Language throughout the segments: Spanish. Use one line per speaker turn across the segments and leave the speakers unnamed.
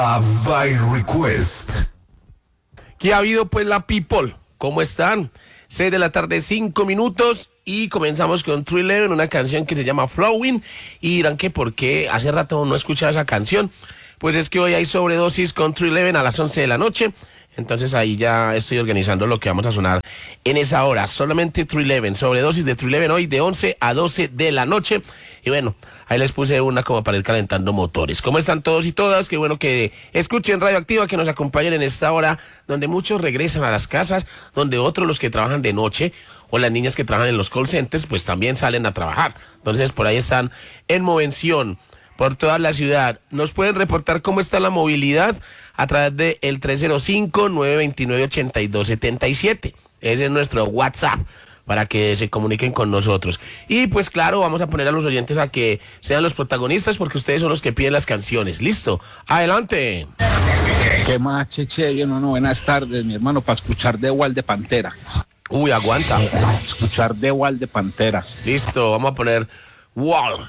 By Request.
¿Qué ha habido pues la people? ¿Cómo están? 6 de la tarde, 5 minutos y comenzamos con 311, una canción que se llama Flowing. Y dirán que por qué hace rato no he escuchado esa canción. Pues es que hoy hay sobredosis con 311 a las 11 de la noche. Entonces ahí ya estoy organizando lo que vamos a sonar en esa hora. Solamente 311, sobredosis de 311 hoy de 11 a 12 de la noche. Y bueno, ahí les puse una como para ir calentando motores. ¿Cómo están todos y todas? Qué bueno que escuchen Radioactiva, que nos acompañen en esta hora donde muchos regresan a las casas, donde otros, los que trabajan de noche o las niñas que trabajan en los call centers, pues también salen a trabajar. Entonces por ahí están en movención por toda la ciudad. Nos pueden reportar cómo está la movilidad a través del 305-929-8277. Ese es nuestro WhatsApp para que se comuniquen con nosotros. Y pues claro, vamos a poner a los oyentes a que sean los protagonistas porque ustedes son los que piden las canciones. ¿Listo? ¡Adelante!
¿Qué más, Cheche? Yo no, buenas tardes, mi hermano, para escuchar The Wall de Pantera.
Uy, aguanta.
Escuchar The Wall de Pantera.
Listo, vamos a poner Wall.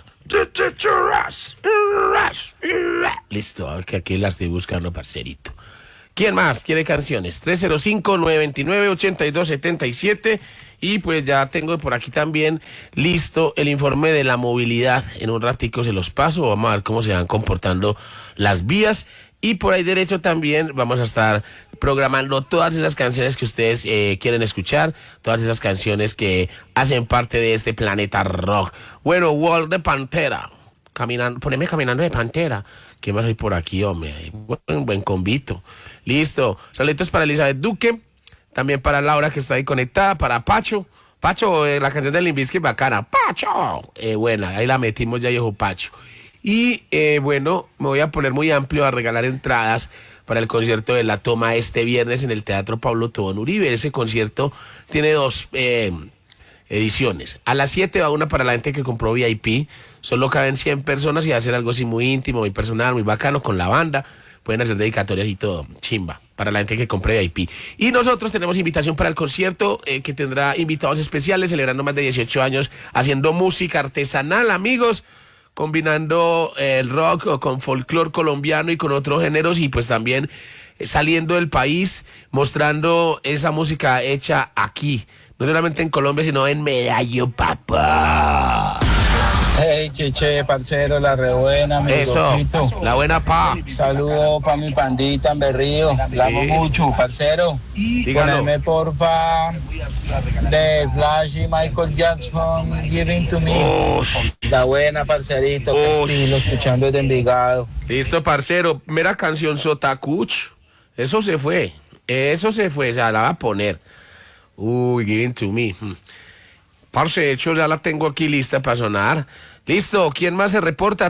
Listo, a ver que aquí la estoy buscando, parcerito. ¿Quién más quiere canciones? 305-929-8277. Y pues ya tengo por aquí también listo el informe de la movilidad. En un ratico se los paso, vamos a ver cómo se van comportando las vías. Y por ahí derecho también vamos a estar programando todas esas canciones que ustedes quieren escuchar, todas esas canciones que hacen parte de este planeta rock. Bueno, Wall de Pantera. Poneme caminando de Pantera. ¿Qué más hay por aquí, hombre? Buen convito. Listo. Saludos para Elizabeth Duque. También para Laura, que está ahí conectada. Para Pacho. Pacho, la canción de Limp Bizkit bacana. ¡Pacho! Buena, ahí la metimos ya, viejo Pacho. Y bueno, me voy a poner muy amplio a regalar entradas para el concierto de La Toma este viernes en el Teatro Pablo Tobón Uribe. Ese concierto tiene dos ediciones. A las 7 va una para la gente que compró VIP. Solo caben 100 personas y va a ser algo así muy íntimo, muy personal, muy bacano con la banda. Pueden hacer dedicatorias y todo. Chimba. Para la gente que compre VIP. Y nosotros tenemos invitación para el concierto que tendrá invitados especiales, celebrando más de 18 años haciendo música artesanal, amigos. Combinando el rock con folclore colombiano y con otros géneros y pues también saliendo del país, mostrando esa música hecha aquí, no solamente en Colombia, sino en Medallo, papá.
Hey, Cheche, parcero, la re buena, mi
Eso,
gordito.
la buena pa.
Saludo para mi pandita en Berrío. La amo mucho, parcero.
Dígalo.
Poneme, porfa, de Slash y Michael Jackson, Giving to Me. La buena, parcerito, qué estilo, escuchando desde Envigado.
Listo, parcero. Mera canción Sotacuch. Eso se fue, o sea, la va a poner. Uy, Giving to Me. Parce, de hecho ya la tengo aquí lista para sonar. Listo, ¿quién más se reporta?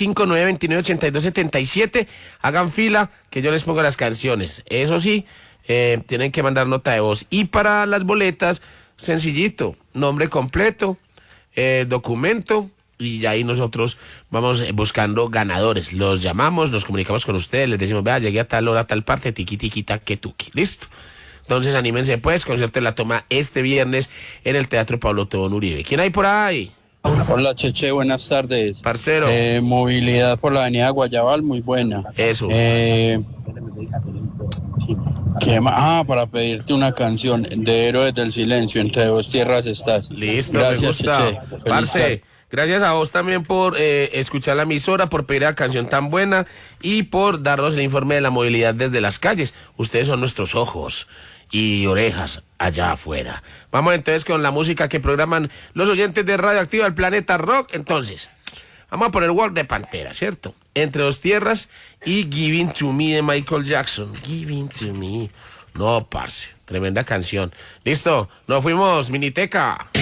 305-929-8277. Hagan fila que yo les pongo las canciones. Eso sí, tienen que mandar nota de voz. Y para las boletas, sencillito, nombre completo, documento, y ya ahí nosotros vamos buscando ganadores. Los llamamos, nos comunicamos con ustedes, les decimos, vea, llegué a tal hora, a tal parte, tiqui, tiqui, taque, tuqui. Listo. Entonces anímense pues, concierto de La Toma este viernes en el Teatro Pablo Tobón Uribe. ¿Quién hay por ahí?
Hola, Cheche, buenas tardes.
Parcero.
Movilidad por la avenida Guayabal, muy buena.
Eso.
¿Qué más? Para pedirte una canción de Héroes del Silencio, Entre dos tierras estás.
Listo,
gracias,
me gusta.
Cheche.
Parce, gracias a vos también por escuchar la emisora, por pedir la canción tan buena y por darnos el informe de la movilidad desde las calles. Ustedes son nuestros ojos y orejas allá afuera. Vamos entonces con la música que programan los oyentes de Radioactiva, el Planeta Rock. Entonces, vamos a poner Wall de Pantera, ¿cierto? Entre dos tierras y Giving to Me de Michael Jackson. Giving to Me. No, parce, tremenda canción. Listo, nos fuimos, Miniteca.